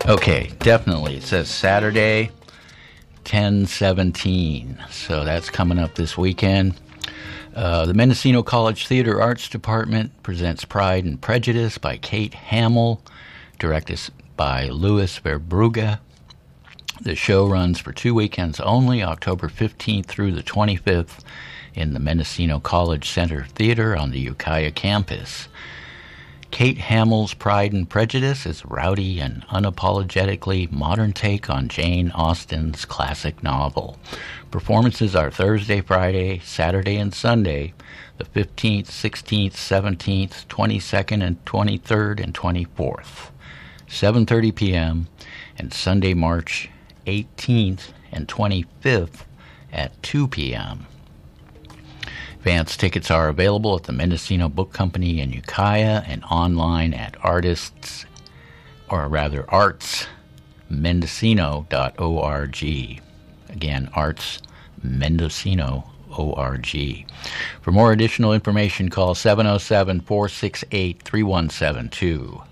Okay, definitely. It says Saturday, 10/17. So that's coming up this weekend. The Mendocino College Theater Arts Department presents Pride and Prejudice by Kate Hamill, directed by Louis Verbrugge. The show runs for 2 weekends only, October 15th through the 25th, in the Mendocino College Center Theater on the Ukiah campus. Kate Hamill's Pride and Prejudice is a rowdy and unapologetically modern take on Jane Austen's classic novel. Performances are Thursday, Friday, Saturday, and Sunday, the 15th, 16th, 17th, 22nd, and 23rd, and 24th, 7:30 p.m., and Sunday, March 18th and 25th at 2 p.m. Advance tickets are available at the Mendocino Book Company in Ukiah and online at artsmendocino.org. Again, artsmendocino.org. For more additional information, call 707-468-3172.